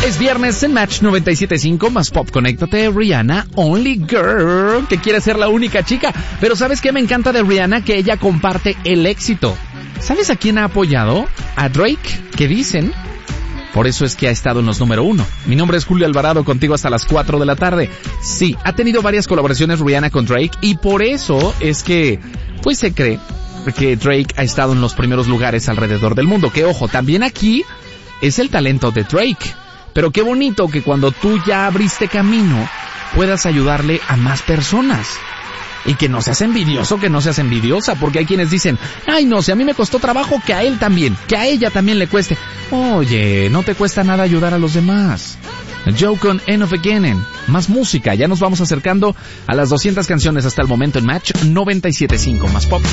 Es viernes en Match 97.5 más Pop. Conéctate, Rihanna, Only Girl, que quiere ser la única chica. Pero ¿sabes qué me encanta de Rihanna? Que ella comparte el éxito. ¿Sabes a quién ha apoyado? A Drake, que dicen. Por eso es que ha estado en los número 1. Mi nombre es Julio Alvarado, contigo hasta las 4 de la tarde. Sí, ha tenido varias colaboraciones Rihanna con Drake y por eso es que, pues se cree que Drake ha estado en los primeros lugares alrededor del mundo. Que ojo, también aquí es el talento de Drake. Pero qué bonito que cuando tú ya abriste camino, puedas ayudarle a más personas. Y que no seas envidioso, que no seas envidiosa, porque hay quienes dicen, ay no, si a mí me costó trabajo, que a él también, que a ella también le cueste. Oye, no te cuesta nada ayudar a los demás. Joe con End of Beginning. Más música, ya nos vamos acercando a las 200 canciones hasta el momento en Match 97.5 más Pop.